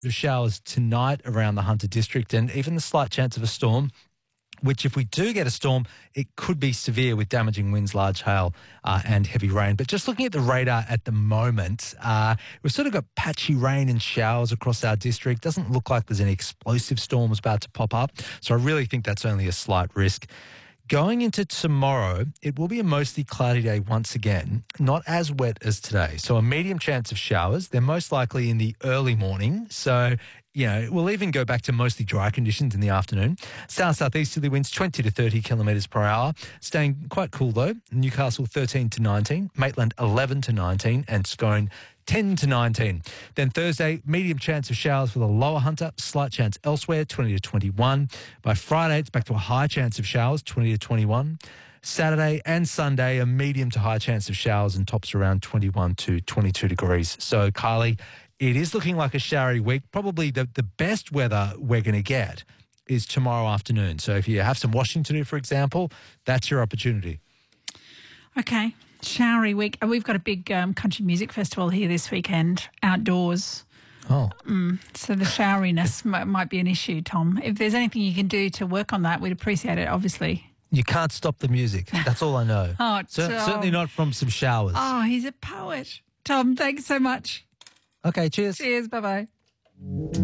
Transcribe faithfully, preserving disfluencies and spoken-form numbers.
of showers tonight around the Hunter district and even the slight chance of a storm, which if we do get a storm, it could be severe with damaging winds, large hail uh, and heavy rain. But just looking at the radar at the moment, uh, we've sort of got patchy rain and showers across our district. Doesn't look like there's any explosive storms about to pop up. So I really think that's only a slight risk. Going into tomorrow, it will be a mostly cloudy day once again, not as wet as today. So a medium chance of showers. They're most likely in the early morning. So, you know, we'll even go back to mostly dry conditions in the afternoon. South-southeasterly winds twenty to thirty kilometres per hour. Staying quite cool though. Newcastle thirteen to nineteen, Maitland eleven to nineteen and Scone ten to nineteen. Then Thursday, medium chance of showers for the lower Hunter, slight chance elsewhere, twenty to twenty-one. By Friday, it's back to a high chance of showers, twenty to twenty-one. Saturday and Sunday, a medium to high chance of showers and tops around twenty-one to twenty-two degrees. So, Kylie, it is looking like a showery week. Probably the, the best weather we're going to get is tomorrow afternoon. So if you have some washing to do, for example, that's your opportunity. Okay. Showery week. We've got a big um, country music festival here this weekend, outdoors. Oh. Mm, so the showeriness might, might be an issue, Tom. If there's anything you can do to work on that, we'd appreciate it, obviously. You can't stop the music. That's all I know. Oh, Cer- Tom. Certainly not from some showers. Oh, he's a poet. Tom, thanks so much. Okay, cheers. Cheers. Bye-bye.